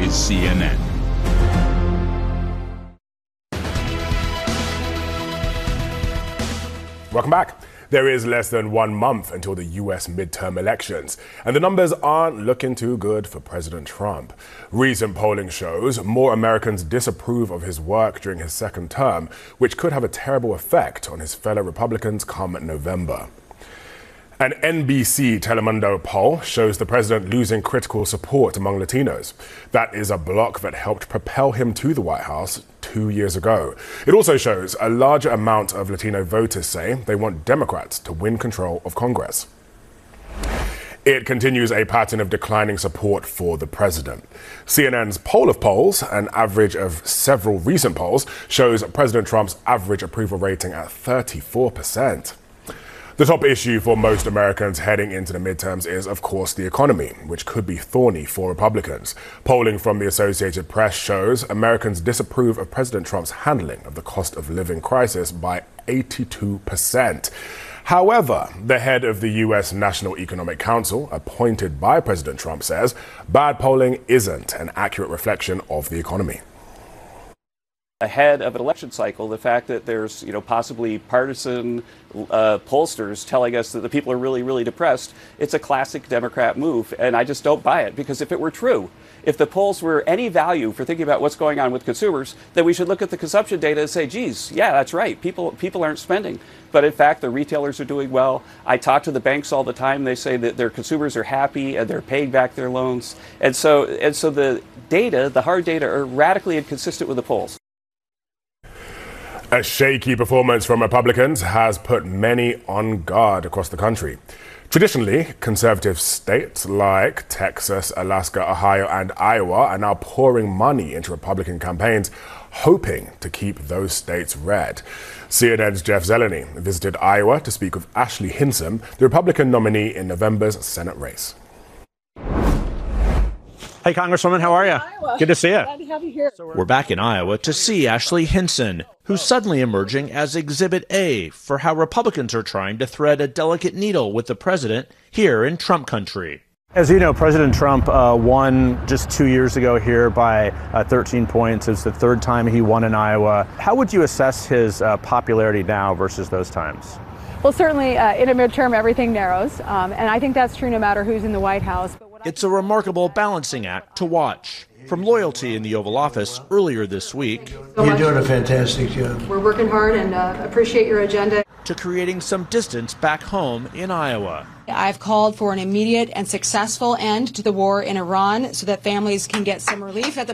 is CNN. Welcome back. There is less than 1 month until the U.S. midterm elections, and the numbers aren't looking too good for President Trump. Recent polling shows more Americans disapprove of his work during his second term, which could have a terrible effect on his fellow Republicans come November. An NBC Telemundo poll shows the president losing critical support among Latinos. That is a bloc that helped propel him to the White House 2 years ago. It also shows a larger amount of Latino voters say they want Democrats to win control of Congress. It continues a pattern of declining support for the president. CNN's poll of polls, an average of several recent polls, shows President Trump's average approval rating at 34%. The top issue for most Americans heading into the midterms is, of course, the economy, which could be thorny for Republicans. Polling from the Associated Press shows Americans disapprove of President Trump's handling of the cost of living crisis by 82%. However, the head of the U.S. National Economic Council, appointed by President Trump, says bad polling isn't an accurate reflection of the economy. Ahead of an election cycle, the fact that there's, possibly partisan pollsters telling us that the people are really, really depressed, it's a classic Democrat move. And I just don't buy it, because if it were true, if the polls were any value for thinking about what's going on with consumers, then we should look at the consumption data and say, geez, yeah, that's right. People aren't spending. But in fact, the retailers are doing well. I talk to the banks all the time. They say that their consumers are happy and they're paying back their loans. And so the data, the hard data, are radically inconsistent with the polls. A shaky performance from Republicans has put many on guard across the country. Traditionally, conservative states like Texas, Alaska, Ohio, and Iowa are now pouring money into Republican campaigns, hoping to keep those states red. CNN's Jeff Zeleny visited Iowa to speak with Ashley Hinson, the Republican nominee in November's Senate race. Hey, Congresswoman, how are you? Good to see you. Glad to have you here. We're back in Iowa to see Ashley Hinson, who's suddenly emerging as Exhibit A for how Republicans are trying to thread a delicate needle with the president here in Trump country. As you know, President Trump won just 2 years ago here by 13 points. It's the third time he won in Iowa. How would you assess his popularity now versus those times? Well, certainly in a midterm, everything narrows. And I think that's true no matter who's in the White House. It's a remarkable balancing act to watch. From loyalty in the Oval Office earlier this week. You're doing a fantastic job. We're working hard and appreciate your agenda. To creating some distance back home in Iowa. I've called for an immediate and successful end to the war in Iran so that families can get some relief at the